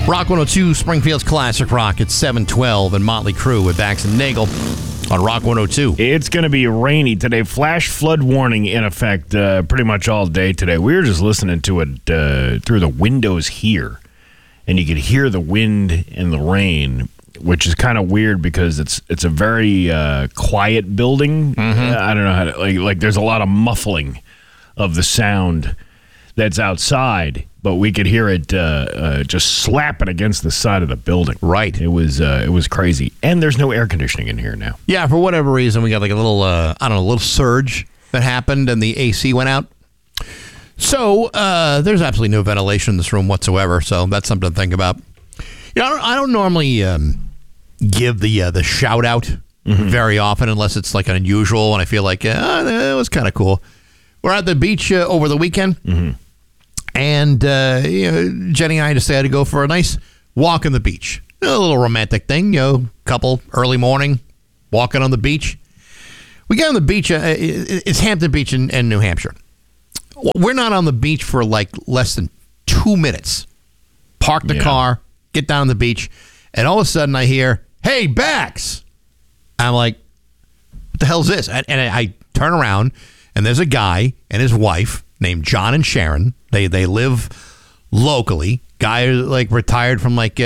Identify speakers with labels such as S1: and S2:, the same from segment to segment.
S1: Rock 102, Springfield's Classic Rock at 712, and Motley Crue with Bax and Nagel on Rock 102.
S2: It's going to be rainy today. Flash flood warning in effect pretty much all day today. We were just listening to it through the windows here, and you could hear the wind and the rain, which is kind of weird because it's a very quiet building. I don't know how to, like there's a lot of muffling of the sound that's outside, but we could hear it just slapping against the side of the building.
S1: Right.
S2: It was crazy. And there's no air conditioning in here now.
S1: Yeah, for whatever reason, we got like a little, little surge that happened and the AC went out. So there's absolutely no ventilation in this room whatsoever, so that's something to think about. You know, I don't normally give the shout out very often unless it's like unusual and I feel like that was kind of cool. We're at the beach over the weekend. And Jenny and I decided to go for a nice walk on the beach. A little romantic thing, couple, early morning, walking on the beach. We get on the beach. It's Hampton Beach in New Hampshire. We're not on the beach for like less than 2 minutes. Park the car, get down on the beach, and all of a sudden I hear, "Hey, Bax!" I'm like, "What the hell's this?" And I turn around, and there's a guy and his wife named John and Sharon. They live locally. Guy like retired from like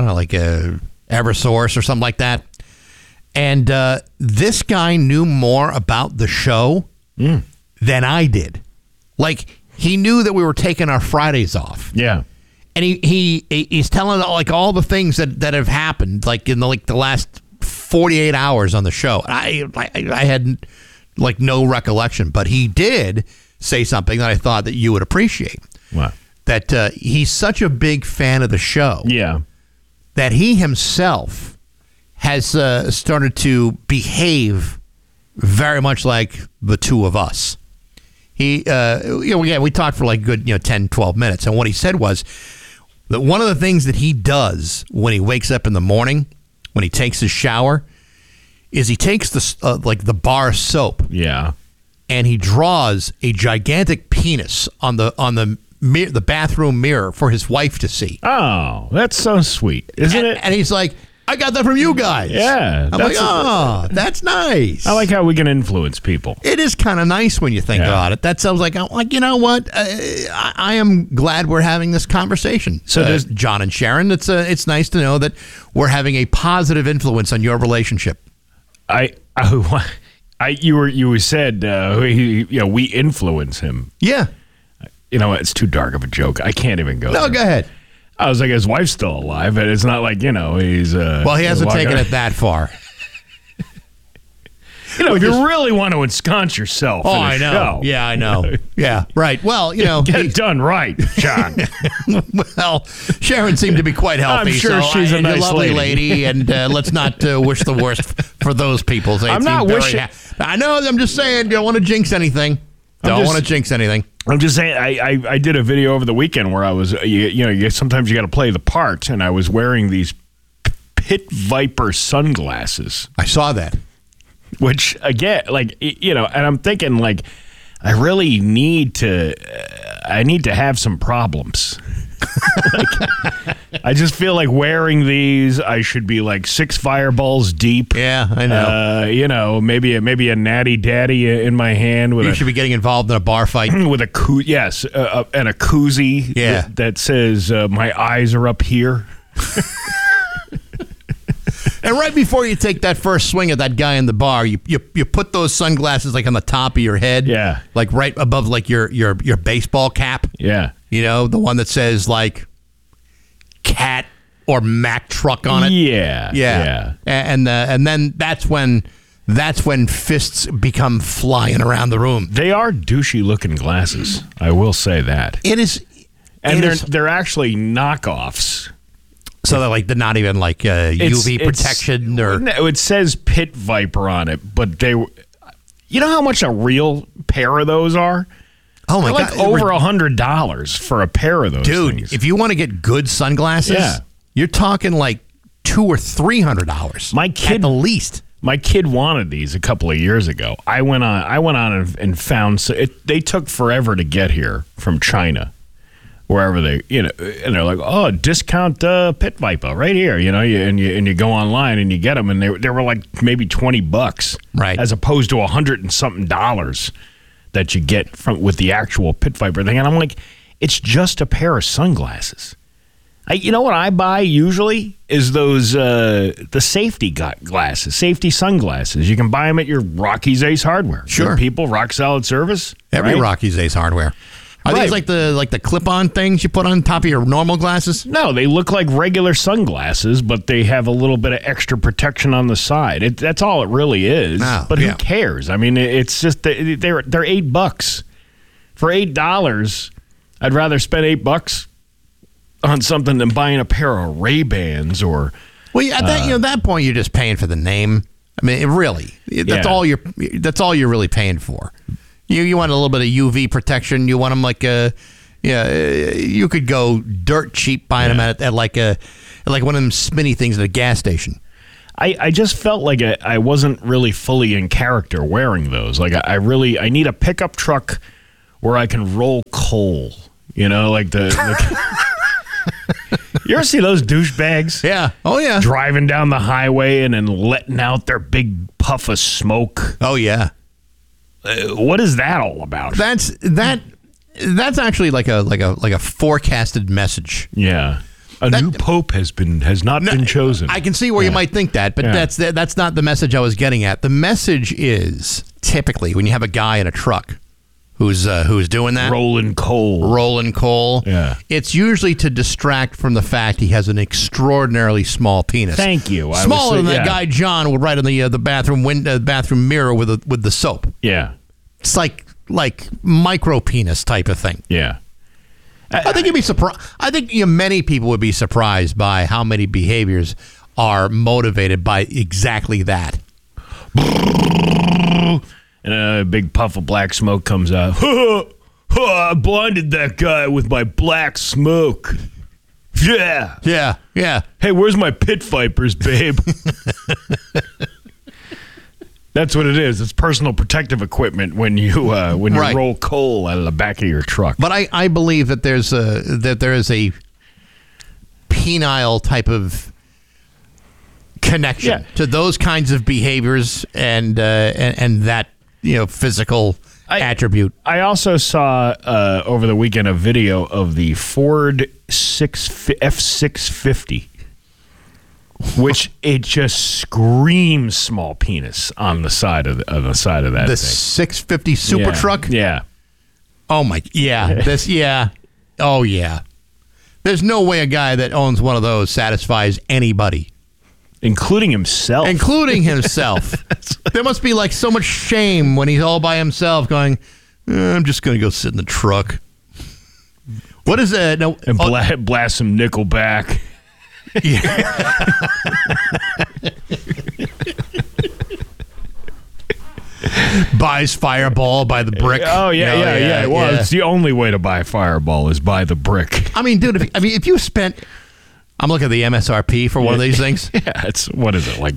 S1: Eversource or something like that. And this guy knew more about the show than I did. Like he knew that we were taking our Fridays off.
S2: Yeah.
S1: And he's telling like all the things that have happened like in the last 48 hours on the show. I had like no recollection, but he did say something that I thought that you would appreciate.
S2: What?
S1: That he's such a big fan of the show.
S2: Yeah.
S1: That he himself has started to behave very much like the two of us. We talked for like good 10, 12 minutes, and what he said was that one of the things that he does when he wakes up in the morning, when he takes his shower, is he takes the bar soap.
S2: Yeah.
S1: And he draws a gigantic penis on the bathroom mirror for his wife to see.
S2: Oh, that's so sweet, isn't it?
S1: And he's like, "I got that from you guys."
S2: Yeah.
S1: I'm like, "Oh, that's nice."
S2: I like how we can influence people.
S1: It is kind of nice when you think about it. That sounds like you know what? I am glad we're having this conversation. So there's John and Sharon. It's nice to know that we're having a positive influence on your relationship.
S2: You said we influence him.
S1: Yeah.
S2: It's too dark of a joke. I can't even go.
S1: No,
S2: there.
S1: Go ahead.
S2: I was like, his wife's still alive, and it's not like he's.
S1: Well, he hasn't taken it that far.
S2: If you really want to ensconce yourself.
S1: Oh,
S2: in a
S1: I know.
S2: Show,
S1: Yeah, I know. Yeah, right. Well,
S2: get it done right, John.
S1: Well, Sharon seemed to be quite healthy.
S2: I'm sure she's a nice
S1: lovely lady, and let's not wish the worst for those people.
S2: I'm not wishing.
S1: I know. I'm just saying. Don't want to jinx anything. Don't want to jinx anything.
S2: I'm just saying. I did a video over the weekend where I was. Sometimes you got to play the part, and I was wearing these Pit Viper sunglasses.
S1: I saw that.
S2: Which again, and I'm thinking like, I really need to. I need to have some problems. I just feel like wearing these. I should be like 6 fireballs deep.
S1: Yeah, I know.
S2: Maybe a natty daddy in my hand.
S1: You should be getting involved in a bar fight
S2: with and a koozie.
S1: Yeah.
S2: that says my eyes are up here.
S1: And right before you take that first swing at that guy in the bar, you put those sunglasses like on the top of your head.
S2: Yeah.
S1: Like right above like your baseball cap.
S2: Yeah.
S1: The one that says like Cat or Mack truck on it.
S2: Yeah.
S1: And then that's when fists become flying around the room.
S2: They are douchey looking glasses. I will say that.
S1: It is.
S2: And they're actually knockoffs.
S1: So they're not even like UV protection or.
S2: It says Pit Viper on it, but they. You know how much a real pair of those are?
S1: Oh my
S2: God! Like over $100 for a pair of those, things.
S1: If you want to get good sunglasses, you're talking like $200 or $300.
S2: My kid,
S1: at the least.
S2: My kid wanted these a couple of years ago. I went on and found. They took forever to get here from China. wherever they, and they're like, oh, discount Pit Viper right here, and you go online and you get them, and they were like maybe $20,
S1: right,
S2: as opposed to $100 and something that you get with the actual Pit Viper thing. And I'm like, it's just a pair of sunglasses. What I buy usually is those the safety glasses, safety sunglasses. You can buy them at your Rocky's Ace Hardware.
S1: Sure,
S2: good people, rock solid service.
S1: Every
S2: right?
S1: Rocky's Ace Hardware. Are these like the clip-on things you put on top of your normal glasses?
S2: No, they look like regular sunglasses, but they have a little bit of extra protection on the side. That's all it really is.
S1: Oh,
S2: but who cares? I mean, it's just they're $8. For $8, I'd rather spend $8 on something than buying a pair of Ray-Bans or.
S1: Well, at that point, you're just paying for the name. I mean, really, that's all you're really paying for. You want a little bit of UV protection. You want them you could go dirt cheap buying them at like one of them spinny things at a gas station.
S2: I just felt like I wasn't really fully in character wearing those. Like I need a pickup truck where I can roll coal. Like the you ever see those douchebags?
S1: Yeah. Oh yeah.
S2: Driving down the highway and then letting out their big puff of smoke.
S1: Oh yeah.
S2: What is that all about?
S1: That's actually like a forecasted message.
S2: Yeah. A new pope has not been chosen.
S1: I can see where you might think that, but that's not the message I was getting at. The message is typically when you have a guy in a truck who's doing that,
S2: rolling coal. Yeah.
S1: It's usually to distract from the fact he has an extraordinarily small penis.
S2: Thank you.
S1: Smaller than that guy John would write on the bathroom mirror with the soap.
S2: Yeah.
S1: It's like micro penis type of thing.
S2: Yeah.
S1: I think you'd be surprised. I think many people would be surprised by how many behaviors are motivated by exactly that.
S2: And a big puff of black smoke comes out. I blinded that guy with my black smoke. Yeah.
S1: Yeah. Yeah.
S2: Hey, where's my Pit Vipers, babe? That's what it is. It's personal protective equipment when you roll coal out of the back of your truck.
S1: But I believe that there is a penile type of connection to those kinds of behaviors and that physical attribute.
S2: I also saw over the weekend a video of the Ford F650. Which it just screams small penis on the side of that. The thing.
S1: 650 Super Truck.
S2: Yeah.
S1: Oh my. Yeah. Oh yeah. There's no way a guy that owns one of those satisfies anybody,
S2: including himself.
S1: There must be like so much shame when he's all by himself, going, "I'm just going to go sit in the truck." What is that? No,
S2: and blast some Nickelback.
S1: Yeah. Buys Fireball by the brick.
S2: Oh yeah. Well, it's the only way to buy Fireball is by the brick.
S1: I mean, dude, if you spent, I'm looking at the MSRP for one of these things.
S2: Yeah, what is it like?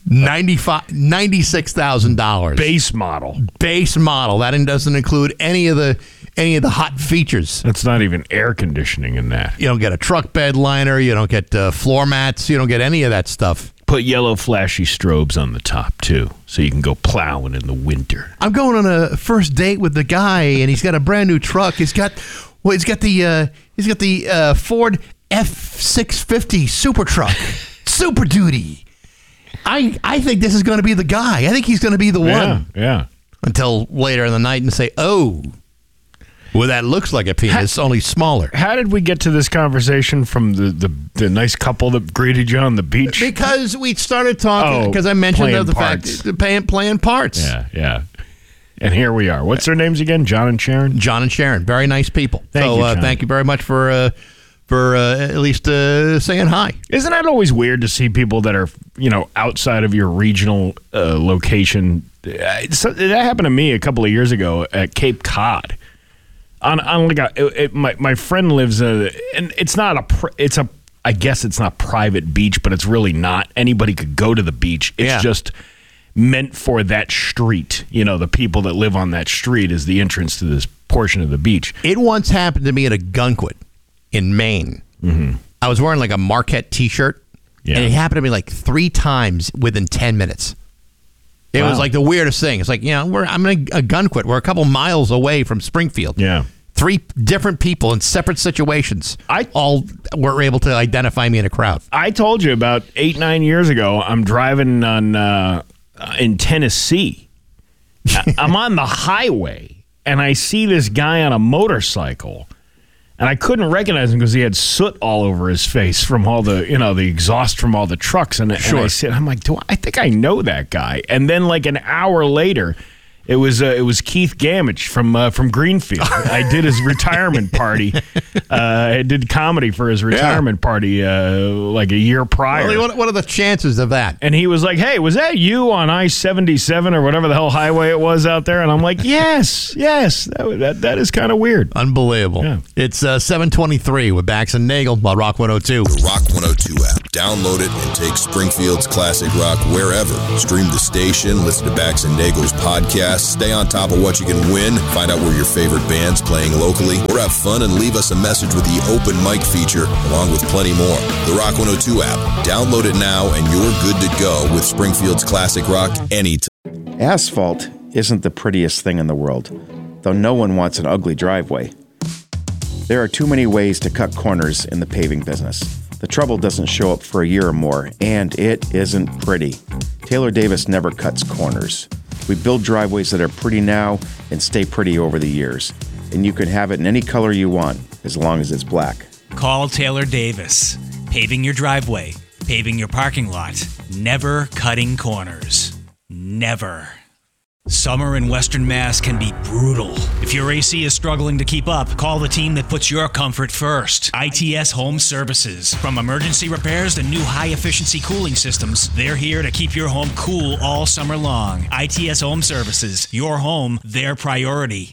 S1: $96,000 base model. That doesn't include any of the hot features.
S2: It's not even air conditioning in that.
S1: You don't get a truck bed liner. You don't get floor mats. You don't get any of that stuff.
S2: Put yellow flashy strobes on the top too, so you can go plowing in the winter.
S1: I'm going on a first date with the guy, and he's got a brand new truck. He's got the Ford F650 Super Truck, Super Duty. I think this is going to be the guy. I think he's going to be the one.
S2: Yeah.
S1: Until later in the night and say, oh, well, that looks like a penis, only smaller.
S2: How did we get to this conversation from the nice couple that greeted you on the beach?
S1: Because we started talking, because I mentioned the fact playing parts.
S2: Yeah. And here we are. What's their names again? John and Sharon?
S1: John and Sharon. Very nice people.
S2: Thank you, John.
S1: Thank you very much for at least saying hi.
S2: Isn't that always weird to see people that are, outside of your regional location? That happened to me a couple of years ago at Cape Cod. My friend lives and it's not I guess it's not private beach, but it's really not. Anybody could go to the beach. It's just meant for that street. The people that live on that street is the entrance to this portion of the beach.
S1: It once happened to me at a Gunkwit. in Maine. Mm-hmm. I was wearing like a Marquette T-shirt, and it happened to me like 3 times within 10 minutes. It was like the weirdest thing. It's like, I'm in a gun quit. We're a couple miles away from Springfield.
S2: Yeah.
S1: 3 different people in separate situations all were able to identify me in a crowd.
S2: I told you about 8-9 years ago, I'm driving in Tennessee. I'm on the highway, and I see this guy on a motorcycle, and I couldn't recognize him because he had soot all over his face from all the, the exhaust from all the trucks. And I said, I'm like, I think I know that guy. And then like an hour later, it was Keith Gamage from Greenfield. I did his retirement party. I did comedy for his retirement party like a year prior.
S1: Well, what are the chances of that?
S2: And he was like, "Hey, was that you on I-77 or whatever the hell highway it was out there?" And I'm like, "Yes. That is kind of weird."
S1: Unbelievable. Yeah. It's 7:23 with Bax and Nagel on Rock 102.
S3: The Rock 102 app. Download it and take Springfield's classic rock wherever. Stream the station, listen to Bax and Nagel's podcast. Stay on top of what you can win, find out where your favorite band's playing locally, or have fun and leave us a message with the open mic feature, along with plenty more. The Rock 102 app. Download it now and you're good to go with Springfield's classic rock anytime.
S4: Asphalt isn't the prettiest thing in the world, though no one wants an ugly driveway. There are too many ways to cut corners in the paving business. The trouble doesn't show up for a year or more, and it isn't pretty. Taylor Davis never cuts corners. We build driveways that are pretty now and stay pretty over the years. And you can have it in any color you want, as long as it's black.
S5: Call Taylor Davis. Paving your driveway, paving your parking lot, never cutting corners. Never. Summer in Western Mass can be brutal. If your AC is struggling to keep up, call the team that puts your comfort first. ITS Home Services. From emergency repairs to new high-efficiency cooling systems, they're here to keep your home cool all summer long. ITS Home Services. Your home, their priority.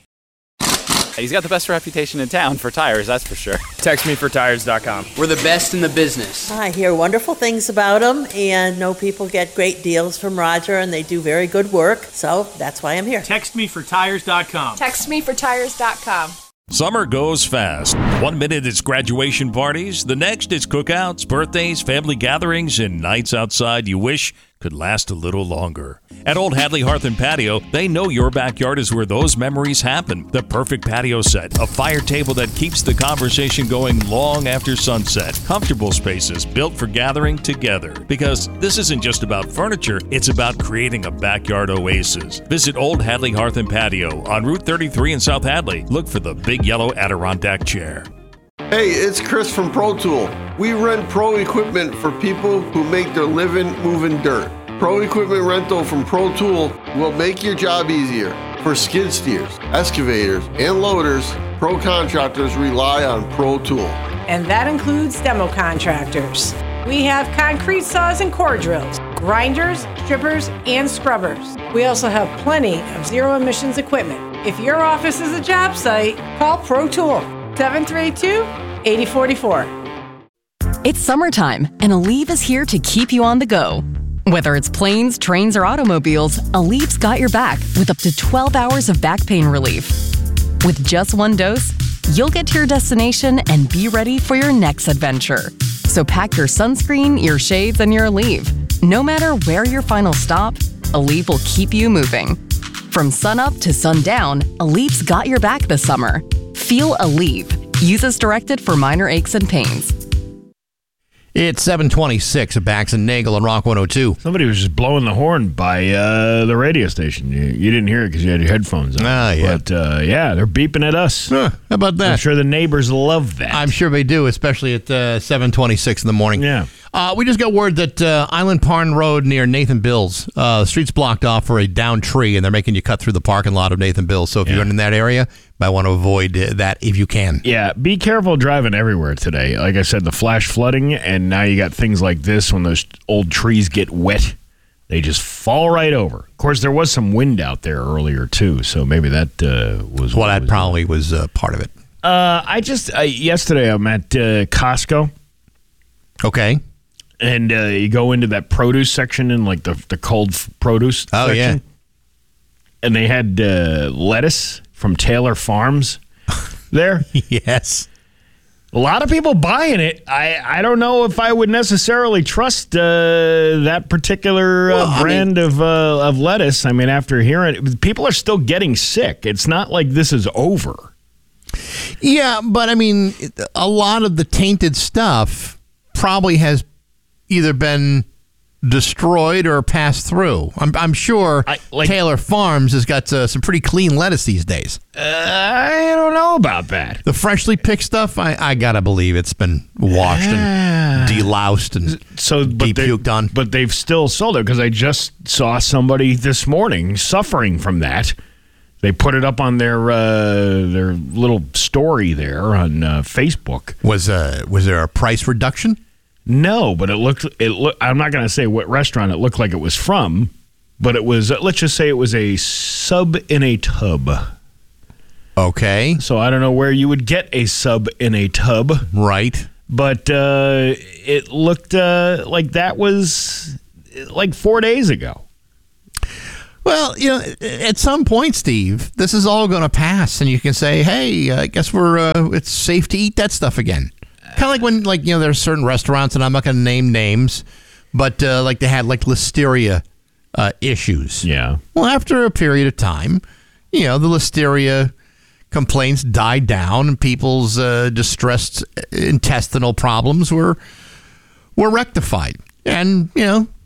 S6: He's got the best reputation in town for tires, that's for sure.
S7: TextMeForTires.com.
S8: We're the best in the business.
S9: I hear wonderful things about them and know people get great deals from Roger and they do very good work. So that's why I'm here.
S7: TextMeForTires.com.
S10: TextMeForTires.com.
S11: Summer goes fast. 1 minute it's graduation parties, the next it's cookouts, birthdays, family gatherings, and nights outside you wish could last a little longer. At Old Hadley Hearth and Patio, they know your backyard is where those memories happen. The perfect patio set, a fire table that keeps the conversation going long after sunset, comfortable spaces built for gathering together. Because this isn't just about furniture, it's about creating a backyard oasis. Visit Old Hadley Hearth and Patio on Route 33 in South Hadley. Look for the big yellow Adirondack chair.
S12: Hey, it's Chris from Pro Tool. We rent pro equipment for people who make their living moving dirt. Pro equipment rental from Pro Tool will make your job easier. For skid steers, excavators, and loaders, pro contractors rely on Pro Tool.
S10: And that includes demo contractors. We have concrete saws and core drills, grinders, strippers, and scrubbers. We also have plenty of zero emissions equipment. If your office is a job site, call Pro Tool. 732-8044.
S13: It's summertime, and Aleve is here to keep you on the go. Whether it's planes, trains, or automobiles, Aleve's got your back with up to 12 hours of back pain relief. With just one dose, you'll get to your destination and be ready for your next adventure. So pack your sunscreen, your shades, and your Aleve. No matter where your final stop, Aleve will keep you moving. From sunup to sundown, Aleve's got your back this summer. Feel Aleve. Use as directed for minor aches and pains.
S1: It's 7:26 at Bax and Nagel on Rock 102.
S2: Somebody was just blowing the horn by the radio station. You didn't hear it because you had your headphones on.
S1: Yeah.
S2: But, they're beeping at us.
S1: How about that?
S2: I'm sure the neighbors love that.
S1: I'm sure they do, especially at 7:26 in the morning.
S2: Yeah.
S1: We just got word that Island Pond Road near Nathan Bill's, the street's blocked off for a downed tree, and they're making you cut through the parking lot of Nathan Bill's. So if you're in that area, you might want to avoid that if you can.
S2: Yeah, be careful driving everywhere today. Like I said, the flash flooding, and now you got things like this when those old trees get wet. They just fall right over. Of course, there was some wind out there earlier, too, so maybe that was...
S1: Well, that probably was part of it.
S2: Yesterday I'm at Costco.
S1: Okay.
S2: And you go into that produce section in like the cold produce section.
S1: Yeah.
S2: And they had lettuce from Taylor Farms there.
S1: Yes.
S2: A lot of people buying it. I don't know if I would necessarily trust that particular brand of lettuce. I mean, after hearing it, people are still getting sick. It's not like this is over.
S1: Yeah, but I mean, a lot of the tainted stuff probably has either been destroyed or passed through. I'm sure Taylor Farms has got some pretty clean lettuce these days.
S2: I don't know about that.
S1: The freshly picked stuff, I gotta believe it's been washed and deloused and de-puked on.
S2: But they've still sold it because I just saw somebody this morning suffering from that. They put it up on their little story there on Facebook.
S1: Was there a price reduction?
S2: No, but it looked. I'm not going to say what restaurant it looked like it was from, but it was. Let's just say it was a sub in a tub.
S1: Okay.
S2: So I don't know where you would get a sub in a tub,
S1: right?
S2: But it looked like that was like 4 days ago.
S1: Well, at some point, Steve, this is all going to pass, and you can say, "Hey, I guess it's safe to eat that stuff again." Kind of like when, there's certain restaurants, and I'm not going to name names, but they had listeria issues.
S2: Yeah.
S1: Well, after a period of time, the listeria complaints died down, and people's distressed intestinal problems were rectified. And,